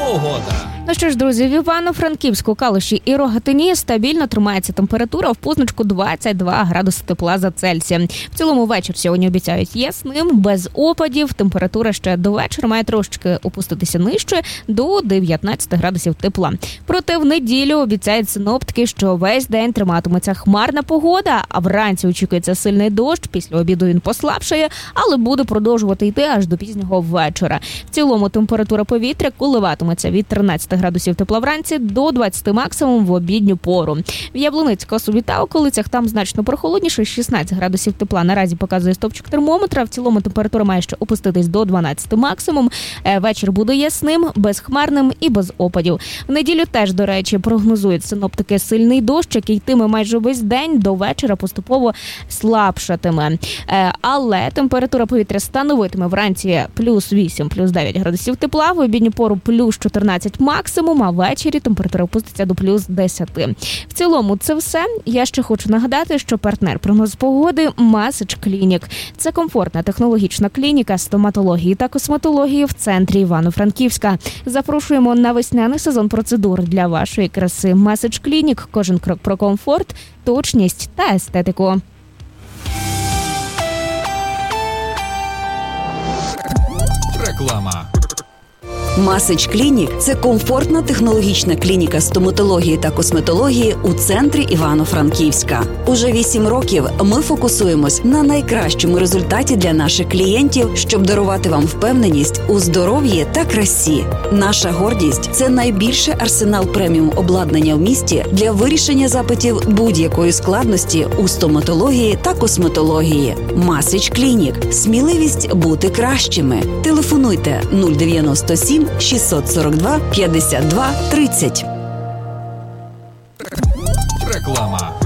Погода. Ну що ж, друзі, в Івано-Франківську, Калуші і Рогатині стабільно тримається температура в позначку 22 градуси тепла за Цельсієм. В цілому вечір сьогодні обіцяють ясним, без опадів. Температура ще до вечора має трошечки опуститися нижче до 19 градусів тепла. Проте в неділю обіцяють синоптики, що весь день триматиметься хмарна погода, а вранці очікується сильний дощ, після обіду він послабшає, але буде продовжувати йти аж до пізнього вечора. В цілому температура повітря коливатиметься від 13 градусів тепла вранці до 20 максимум в обідню пору. В Яблуницьку та околицях там значно прохолодніше, 16 градусів тепла. Наразі показує стовпчик термометра. В цілому температура має ще опуститись до 12 максимум. Вечір буде ясним, безхмарним і без опадів. В неділю теж, до речі, прогнозують синоптики сильний дощ, який йтиме майже весь день, до вечора поступово слабшатиме. Але температура повітря становитиме вранці плюс 8, плюс 9 градусів тепла, в обідню пору плюс 14 максимум, а ввечері температура опуститься до плюс 10. В цілому це все. Я ще хочу нагадати, що партнер прогнозу погоди Message Clinic. Це комфортна технологічна клініка стоматології та косметології в центрі Івано-Франківська. Запрошуємо на весняний сезон процедур для вашої краси. Message Clinic. Кожен крок про комфорт, точність та естетику. Реклама. Message Clinic – це комфортна технологічна клініка стоматології та косметології у центрі Івано-Франківська. Уже 8 років ми фокусуємось на найкращому результаті для наших клієнтів, щоб дарувати вам впевненість у здоров'ї та красі. Наша гордість – це найбільший арсенал преміум обладнання в місті для вирішення запитів будь-якої складності у стоматології та косметології. Message Clinic – сміливість бути кращими. Телефонуйте 097 642 52 30. Реклама.